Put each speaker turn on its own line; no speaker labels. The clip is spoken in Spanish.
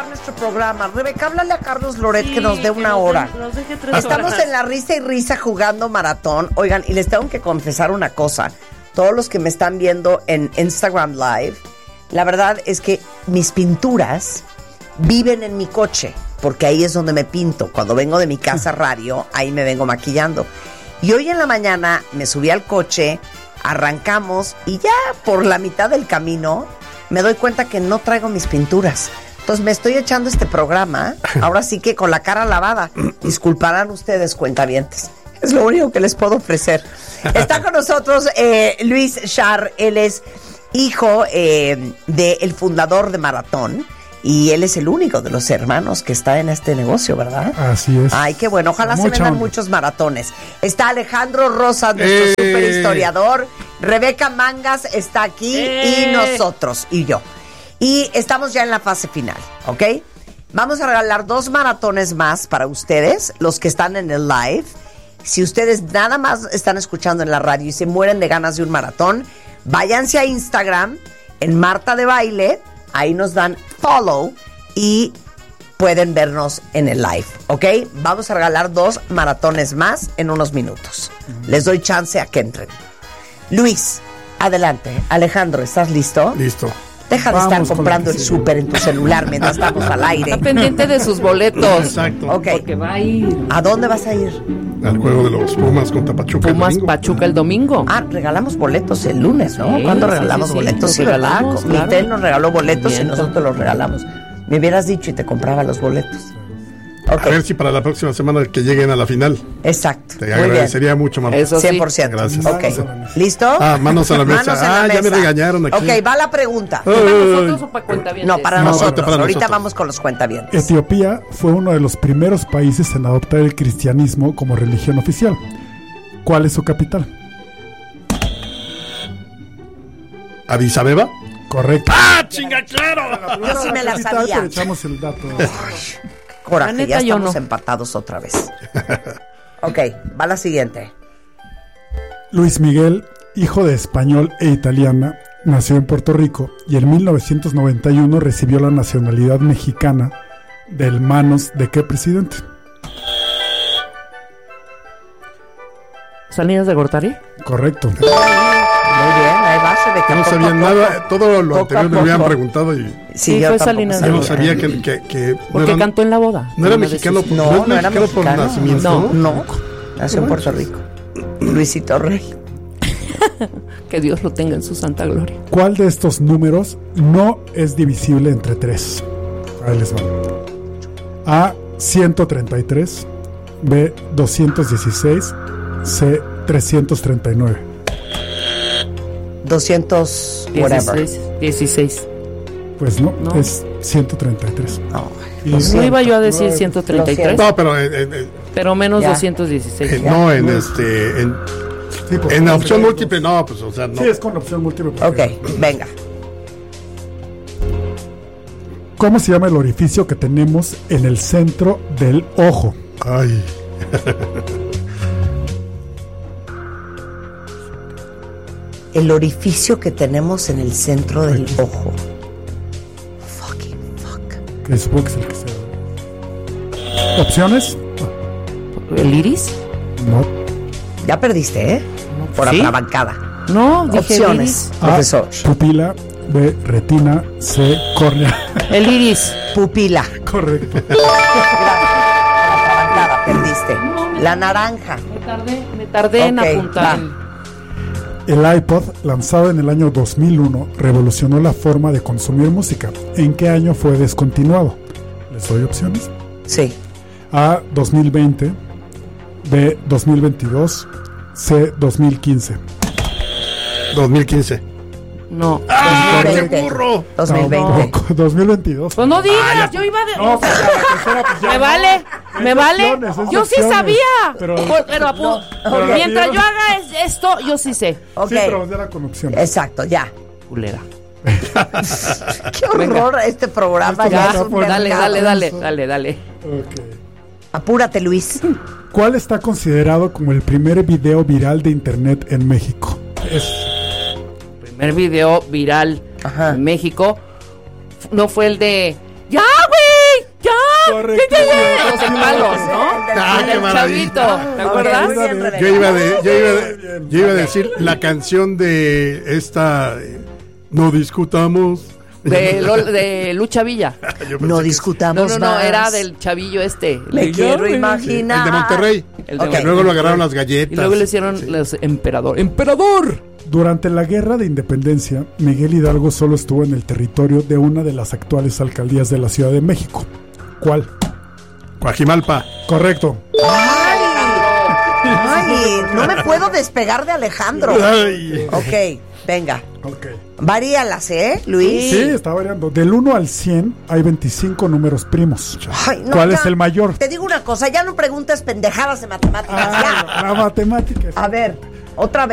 nuestro programa. Rebeca, háblale a Carlos Loret que nos dé una hora. Estamos en la risa y risa jugando maratón. Oigan, y les tengo que confesar una cosa. Todos los que me están viendo en Instagram Live, la verdad es que mis pinturas viven en mi coche, porque ahí es donde me pinto. Cuando vengo de mi casa radio, ahí me vengo maquillando. Y hoy en la mañana me subí al coche, arrancamos y ya por la mitad del camino me doy cuenta que no traigo mis pinturas. Entonces me estoy echando este programa, ahora sí que con la cara lavada. Disculparán ustedes, cuentavientes. Es lo único que les puedo ofrecer. Está con nosotros Luis Char. Él es hijo del fundador de Maratón. Y él es el único de los hermanos que está en este negocio, ¿verdad?
Así es.
Ay, qué bueno. Ojalá se vendan muchos maratones. Está Alejandro Rosas, nuestro super historiador. Rebeca Mangas está aquí y nosotros, y yo. Y estamos ya en la fase final, ¿ok? Vamos a regalar 2 maratones más para ustedes, los que están en el live. Si ustedes nada más están escuchando en la radio y se mueren de ganas de un maratón, váyanse a Instagram, en Marta de Baile, ahí nos dan follow y pueden vernos en el live, ¿ok? Vamos a regalar 2 maratones más en unos minutos. Les doy chance a que entren. Luis, adelante. Alejandro, ¿estás listo?
Listo.
Deja de estar comprando el súper en tu celular mientras estamos al aire.
Está pendiente de sus boletos.
Exacto.
Ok.
Porque va a ir.
¿A dónde vas a ir?
Al juego de los Pumas contra Pachuca.
Pumas Pachuca el domingo.
Ah, regalamos boletos el lunes, ¿no?
Sí,
¿Cuándo
sí,
regalamos
sí,
boletos?
sí,
Sí, ¿verdad?
regalamos, claro.
Mitel nos regaló boletos y
Miento.
nosotros los regalamos. Me hubieras dicho y te compraba los boletos. Ok.
A ver si para la próxima semana que lleguen a la final.
Exacto.
Te
Muy bien.
agradecería mucho, Marta.
Eso sí.
100%.
Gracias.
Ok. ¿Listo?
Manos a la mesa.
Manos en la
Ya me
mesa.
regañaron aquí.
Ok, va la pregunta.
¿Para nosotros o para cuentavientes?
No, para
No,
nosotros.
para
Ahorita
nosotros.
vamos con los cuentavientes.
Etiopía fue uno de los primeros países en adoptar el cristianismo como religión oficial. ¿Cuál es su capital? ¿Addis Abeba? Correcto. ¡Ah, chinga, claro!
Yo sí me la sabía.
Pero echamos el dato.
Coraje,
La neta,
ya
yo
estamos
no.
empatados otra vez. Ok, va la siguiente.
Luis Miguel, hijo de español e italiana, nació en Puerto Rico y en 1991 recibió la nacionalidad mexicana del manos de qué presidente.
¿Salinas de Gortari?
Correcto.
Muy bien, ahí va, se ve que
No
poco
sabía
a poco.
nada, todo lo
Poco
anterior
a
me habían
poco.
preguntado y
Sí,
yo
fue
tampoco
Salinas
yo no
sabía.
sabía que no
Porque
era,
cantó en la boda.
no era
Una de
mexicano,
sus-
No, no era
mexicano por
mexicano.
nacimiento.
No, nació en Puerto Rico. Luisito Rey.
Que Dios lo tenga en su santa gloria.
¿Cuál de estos números no es divisible entre 3? Ahí les va. A, 133. B, 216. C, 339.
200, whatever.
16.
Pues no,
No.
es 133.
No,
Y-
lo
No
siento.
iba yo a decir
Lo
133,
siento.
No, pero
pero menos
Ya.
216.
no en en la opción múltiple, no, pues, o sea, no.
Sí, es con opción múltiple.
Ok, venga.
¿Cómo se llama el orificio que tenemos en el centro del ojo? Ay.
El orificio que tenemos en el centro del ojo. Fucking fuck.
Que supongo que es el que sea. ¿Opciones?
¿El iris?
No.
Ya perdiste, ¿eh? Por
¿Sí?
atrabancada.
No, dije
Opciones,
A,
profesor.
pupila. B, retina. C, córnea.
el iris.
Pupila.
Correcto.
Atrabancada, perdiste. La naranja.
Me tardé en
Ok,
apuntar.
va.
El iPod, lanzado en el año 2001, revolucionó la forma de consumir música. ¿En qué año fue descontinuado? ¿Les doy opciones?
Sí.
A, 2020. B, 2022. C, 2015. 2015.
No.
¡Ah, qué
2020.
burro!
2020.
Tampoco, 2022.
Pues no digas, yo iba de.
No, pues ya, la tercera, pues ya
me
no.
vale, me vale.
opciones, es
Yo sí
opciones.
sabía.
Pero-
ok.
Mientras yo haga esto, yo sí sé.
Ok.
Sí, pero era con opciones.
Exacto, ya.
Culera.
Qué horror este programa.
Esto
Ya
no
es
está
un
por-
Dale,
mercado.
dale.
Ok.
Apúrate, Luis.
¿Cuál está considerado como el primer video viral de internet en México? Es
Primer video viral
Ajá.
en México no fue el de. ¡Ya, güey! malos, ¿no?
Qué
El
maravilla.
chavito, ¿te acuerdas?
muy bien, Rebeca.
Yo iba a decir la canción de esta No discutamos.
De Lucha Villa.
Yo pensé
No
que
discutamos
No,
más.
era del chavillo este.
Me quiero
sí,
imaginar.
el de Monterrey.
El de
Ok.
Que luego lo agarraron las galletas.
Y luego le hicieron los emperador. ¡Emperador!
Durante la Guerra de Independencia, Miguel Hidalgo solo estuvo en el territorio de una de las actuales alcaldías de la Ciudad de México. ¿Cuál?
Coajimalpa.
Correcto.
Ay, no me puedo despegar de Alejandro.
Ay.
Ok, venga.
Ok.
Varíalas, ¿eh, Luis?
Sí, está variando. Del 1 al 100 hay 25 números primos.
Ay, no,
¿Cuál
ya.
es el mayor?
Te digo una cosa, ya no preguntes pendejadas de matemáticas, ya.
La matemática.
A ver, otra vez.